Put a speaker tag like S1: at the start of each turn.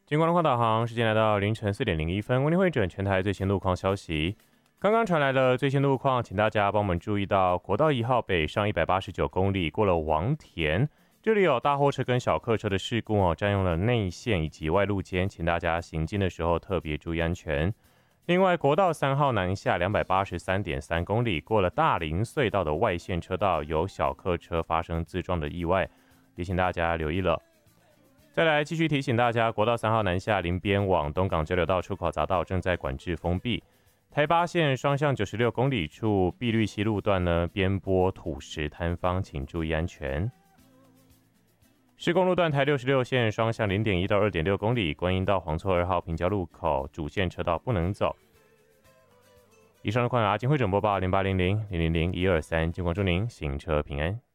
S1: 金光路况导航，时间来到凌晨4:01，为您汇整全台最新路况消息。刚刚传来的最新路况，请大家帮我们注意到国道1号北上189公里，过了王田，这里有大货车跟小客车的事故占用了内线以及外路间，请大家行进的时候特别注意安全。另外，国道3号南下283.3公里，过了大林隧道的外线车道，有小客车发生自撞的意外，也请大家留意了。再来继续提醒大家，国道3号南下林边往东港交流道出口匝道正在管制封闭。台八线双向96公里处碧绿溪路段呢，边坡土石坍方，请注意安全。施工路段台66线双向0.1到2.6公里，观音到黄厝2号平交路口主线车道不能走。以上的况由阿金汇整播报0800-000-123，金光祝您行车平安。